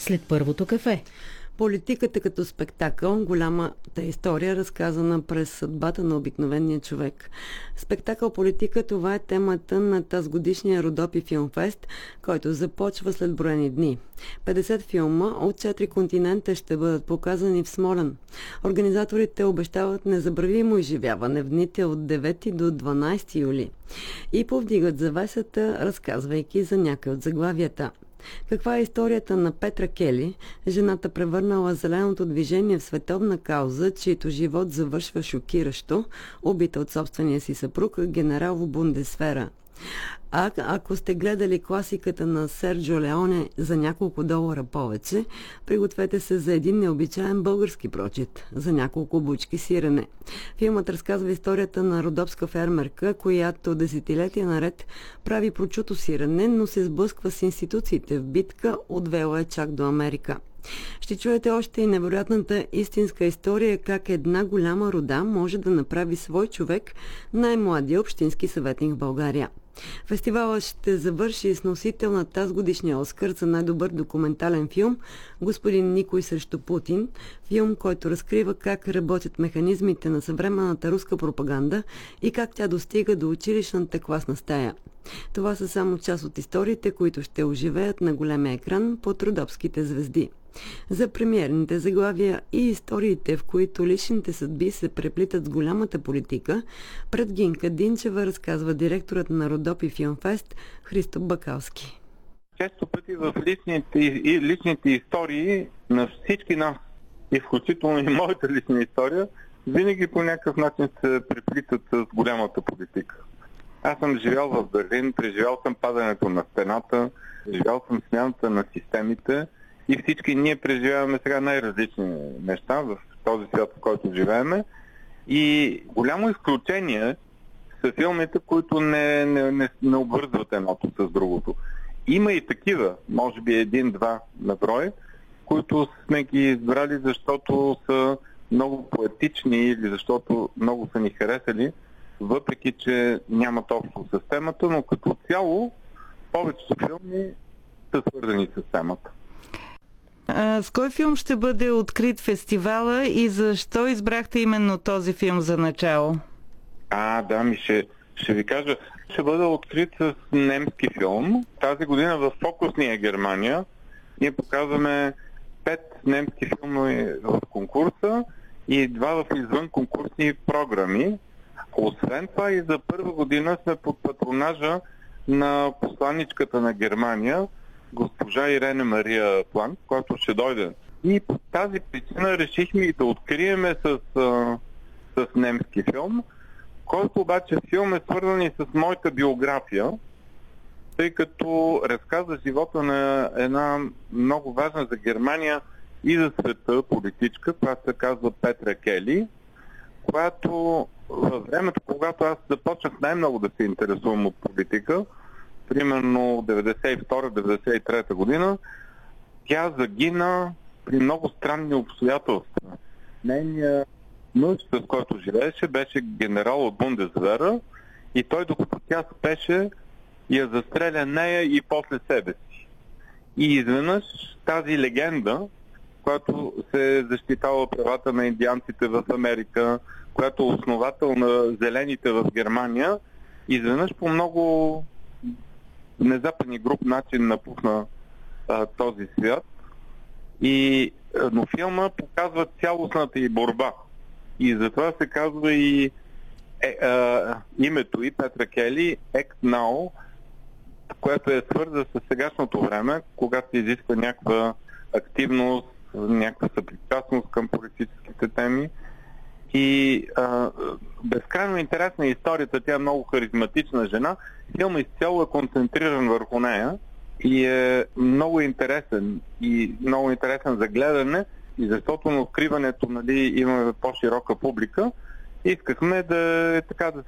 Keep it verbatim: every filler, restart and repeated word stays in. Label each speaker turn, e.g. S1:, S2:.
S1: след първото кафе.
S2: Политиката като спектакъл, голямата история, разказана през съдбата на обикновения човек. Спектакъл политика, това е темата на тазгодишния Родопи Филмфест, който започва след броени дни. петдесет филма от четири континента ще бъдат показани в Смолян. Организаторите обещават незабравимо изживяване в дните от девети до дванадесети юли и повдигат завесата, разказвайки за някои от заглавията. Каква е историята на Петра Кели, жената превърнала зеленото движение в световна кауза, чийто живот завършва шокиращо, убита от собствения си съпруг, генерал в Бундесвера? А ако сте гледали класиката на Серджо Леоне за няколко долара повече, пригответе се за един необичаен български прочит, за няколко бучки сирене. Филмът разказва историята на родопска фермерка, която десетилетия наред прави прочуто сирене, но се сблъсква с институциите в битка, отвела е чак до Америка. Ще чуете още и невероятната истинска история как една голяма рода може да направи свой човек най-младия общински съветник в България. Фестивалът ще завърши с носител на тазгодишния Оскар за най-добър документален филм "Господин Никой срещу Путин", филм, който разкрива как работят механизмите на съвременната руска пропаганда и как тя достига до училищната класна стая. Това са само част от историите, които ще оживеят на големия екран под родопските звезди. За премиерните заглавия и историите, в които личните съдби се преплитат с голямата политика, пред Гинка Динчева разказва директорът на Родопи Филмфест Христо Бакалски.
S3: Често пъти в личните, и личните истории на всички нас, и включително и моята лична история, винаги по някакъв начин се преплитат с голямата политика. Аз съм живял в Берлин, преживял съм падането на стената, преживял съм смяната на системите и всички ние преживяваме сега най-различни неща в този свят, в който живееме. И голямо изключение са филмите, които не, не, не, не обвързват едното с другото. Има и такива, може би един-два на брой, които сме ги избрали, защото са много поетични или защото много са ни харесали, въпреки че нямат общо с темата, но като цяло повечето филми са свързани с темата.
S4: А, с кой филм ще бъде открит фестивала и защо избрахте именно този филм за начало?
S3: А, да, ми ще, ще ви кажа. Ще бъде открит с немски филм. Тази година в фокусния Германия ние показваме пет немски филми в конкурса и два в извън конкурсни програми. Освен това и за първа година сме под патронажа на посланичката на Германия, госпожа Ирене Мария Планк, която ще дойде. И по тази причина решихме и да откриеме с, с немски филм, който обаче филм е свързан и с моята биография, тъй като разказва живота на една много важна за Германия и за света политичка, която се казва Петра Кели, която във времето, когато аз започнах най-много да се интересувам от политика, примерно деветдесет и втора деветдесет и трета година, тя загина при много странни обстоятелства. Нейният мъж, с който живееше, беше генерал от Бундесвера и той, докато тя спеше, я застреля нея и после себе си. И изведнъж тази легенда, която се защитава правата на индианците в Америка, която е основател на зелените в Германия, изведнъж по много внезапен и груб начин напусна а, този свят. И, но филма показва цялостната й борба. И затова се казва и е, а, името и Петра Кели Act Now, което е свързано с сегашното време, когато се изисква някаква активност, някаква съпричастност към политическите теми. И а, безкрайно интересна е историята, тя е много харизматична жена. Филмът изцяло е концентриран върху нея и е много интересен и много интересен за гледане, и защото на откриването, нали, имаме по-широка публика, искахме да, така, да